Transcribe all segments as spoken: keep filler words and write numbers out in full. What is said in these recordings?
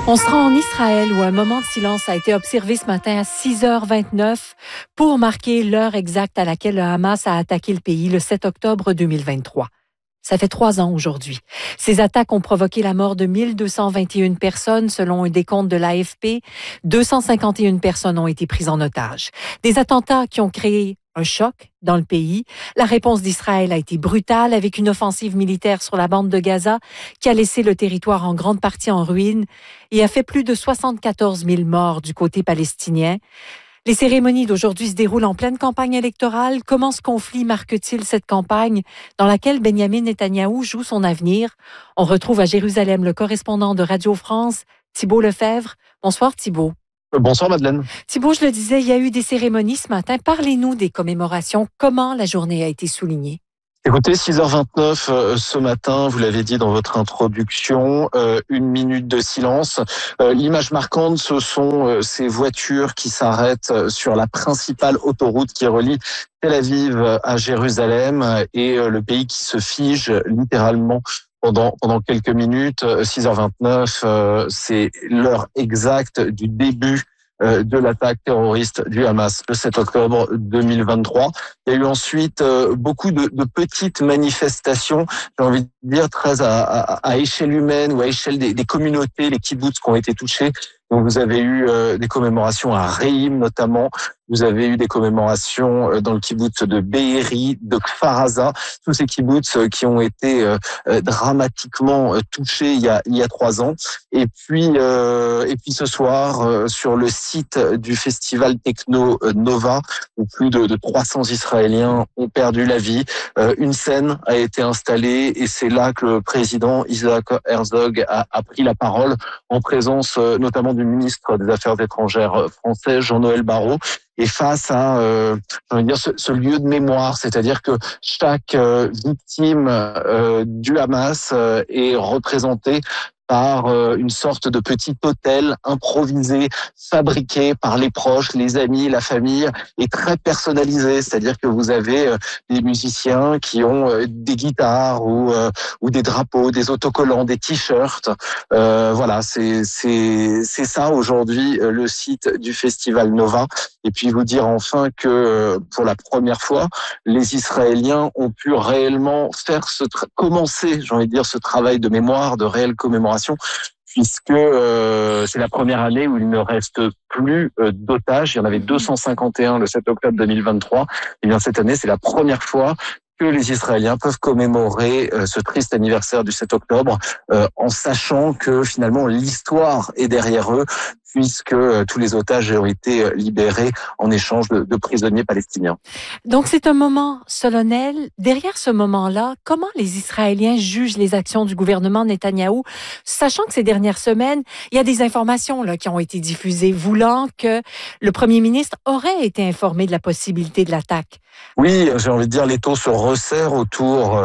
On se rend en Israël où un moment de silence a été observé ce matin à six heures vingt-neuf pour marquer l'heure exacte à laquelle le Hamas a attaqué le pays le sept octobre deux mille vingt-trois. Ça fait trois ans aujourd'hui. Ces attaques ont provoqué la mort de mille deux cent vingt et une personnes selon un décompte de l'A F P. deux cent cinquante et une personnes ont été prises en otage. Des attentats qui ont créé un choc dans le pays. La réponse d'Israël a été brutale avec une offensive militaire sur la bande de Gaza qui a laissé le territoire en grande partie en ruine et a fait plus de soixante-quatorze mille morts du côté palestinien. Les cérémonies d'aujourd'hui se déroulent en pleine campagne électorale. Comment ce conflit marque-t-il cette campagne dans laquelle Benyamin Netanyahou joue son avenir? On retrouve à Jérusalem le correspondant de Radio France, Thibault Lefebvre. Bonsoir Thibault. Bonsoir Madeleine. Thibault, je le disais, il y a eu des cérémonies ce matin. Parlez-nous des commémorations. Comment la journée a été soulignée? Écoutez, six heures vingt-neuf euh, ce matin, vous l'avez dit dans votre introduction, euh, une minute de silence. Euh, l'image marquante, ce sont euh, ces voitures qui s'arrêtent sur la principale autoroute qui relie Tel Aviv à Jérusalem et euh, le pays qui se fige littéralement pendant pendant quelques minutes. six heures vingt-neuf, euh, c'est l'heure exacte du début de l'attaque terroriste du Hamas le sept octobre deux mille vingt-trois. Il y a eu ensuite beaucoup de, de petites manifestations, j'ai envie de dire très à, à, à échelle humaine ou à échelle des, des communautés, les kibboutz qui ont été touchés. Donc vous avez eu euh, des commémorations à Reim notamment, vous avez eu des commémorations euh, dans le kibboutz de Be'eri, de Kfar Aza, tous ces kibboutz euh, qui ont été euh, euh, dramatiquement euh, touchés il y a il y a trois ans. Et puis euh, et puis ce soir euh, sur le site du festival Techno Nova où plus de, de trois cents Israéliens ont perdu la vie, euh, une scène a été installée et c'est là que le président Isaac Herzog a, a pris la parole en présence euh, notamment du ministre des Affaires étrangères français, Jean-Noël Barrot, et face à euh, je veux dire, ce, ce lieu de mémoire, c'est-à-dire que chaque euh, victime euh, du Hamas euh, est représentée par une sorte de petit hôtel improvisé, fabriqué par les proches, les amis, la famille, et très personnalisé. C'est-à-dire que vous avez des musiciens qui ont des guitares ou, ou des drapeaux, des autocollants, des t-shirts. Euh, voilà, c'est, c'est, c'est ça aujourd'hui le site du Festival Nova. Et puis vous dire enfin que pour la première fois, les Israéliens ont pu réellement faire ce tra- commencer, j'ai envie de dire, ce travail de mémoire, de réelle commémoration, puisque euh, c'est la première année où il ne reste plus euh, d'otages. Il y en avait deux cent cinquante et un le sept octobre deux mille vingt-trois. Et bien cette année, c'est la première fois que les Israéliens peuvent commémorer euh, ce triste anniversaire du sept octobre euh, en sachant que finalement l'histoire est derrière eux, puisque euh, tous les otages ont été euh, libérés en échange de, de prisonniers palestiniens. Donc c'est un moment solennel. Derrière ce moment-là, comment les Israéliens jugent les actions du gouvernement Netanyahou, sachant que ces dernières semaines, il y a des informations là, qui ont été diffusées, voulant que le premier ministre aurait été informé de la possibilité de l'attaque? Oui, j'ai envie de dire, l'étau se resserre autour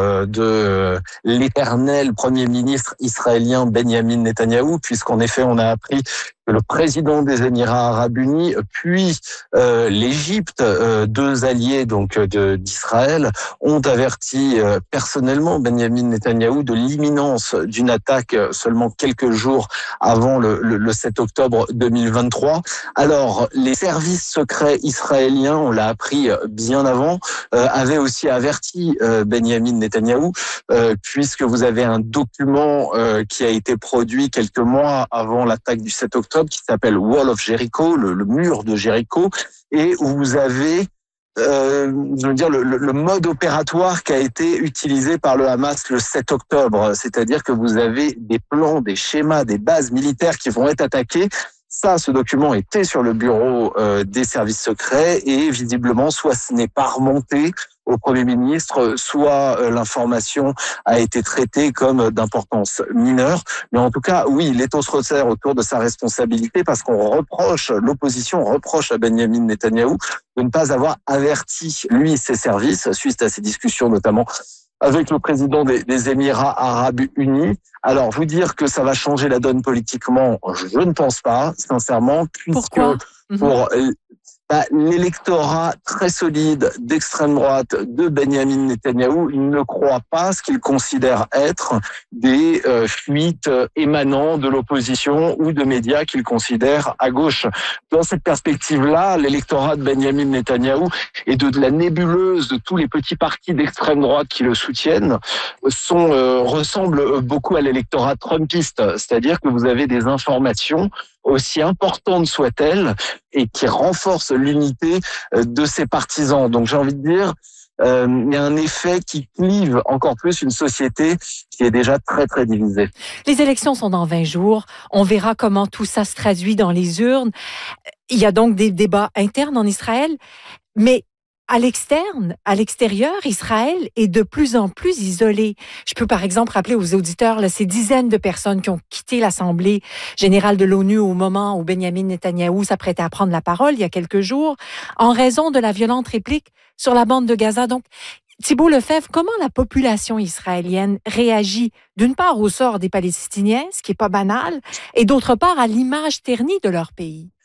de l'éternel premier ministre israélien Benyamin Netanyahou, puisqu'en effet, on a appris que le président des Émirats arabes unis, puis euh, l'Égypte, euh, deux alliés donc de, d'Israël, ont averti euh, personnellement Benyamin Netanyahou de l'imminence d'une attaque seulement quelques jours avant le, le, le sept octobre deux mille vingt-trois. Alors, les services secrets israéliens, on l'a appris bien avant, euh, avaient aussi averti euh, Benyamin Netanyahou, euh, puisque vous avez un document euh, qui a été produit quelques mois avant l'attaque du sept octobre, qui s'appelle Wall of Jericho, le, le mur de Jéricho, et où vous avez euh, je veux dire le, le, le mode opératoire qui a été utilisé par le Hamas le sept octobre, c'est-à-dire que vous avez des plans, des schémas, des bases militaires qui vont être attaquées. Ça, ce document était sur le bureau euh, des services secrets et visiblement, soit ce n'est pas remonté au Premier ministre, soit euh, l'information a été traitée comme d'importance mineure. Mais en tout cas, oui, l'étau se resserre autour de sa responsabilité parce qu'on reproche, l'opposition reproche à Benyamin Netanyahou de ne pas avoir averti, lui, ses services, suite à ces discussions notamment avec le président des, des Émirats arabes unis. Alors, vous dire que ça va changer la donne politiquement, je ne pense pas, sincèrement, puisque Pourquoi? pour Bah, l'électorat très solide d'extrême droite de Benyamin Netanyahou, il ne croit pas ce qu'il considère être des euh, fuites émanant de l'opposition ou de médias qu'il considère à gauche. Dans cette perspective-là, l'électorat de Benyamin Netanyahou et de, de la nébuleuse de tous les petits partis d'extrême droite qui le soutiennent sont euh, ressemblent beaucoup à l'électorat trumpiste, c'est-à-dire que vous avez des informations aussi importantes soient-elles et qui renforcent l'unité de ses partisans. Donc j'ai envie de dire, euh, il y a un effet qui clive encore plus une société qui est déjà très très divisée. Les élections sont dans vingt jours. On verra comment tout ça se traduit dans les urnes. Il y a donc des débats internes en Israël, mais à l'externe, à l'extérieur, Israël est de plus en plus isolé. Je peux par exemple rappeler aux auditeurs là, ces dizaines de personnes qui ont quitté l'Assemblée générale de l'ONU au moment où Benyamin Netanyahou s'apprêtait à prendre la parole il y a quelques jours, en raison de la violente réplique sur la bande de Gaza. Donc, Thibault Lefebvre, comment la population israélienne réagit d'une part au sort des Palestiniens, ce qui n'est pas banal, et d'autre part à l'image ternie de leur pays?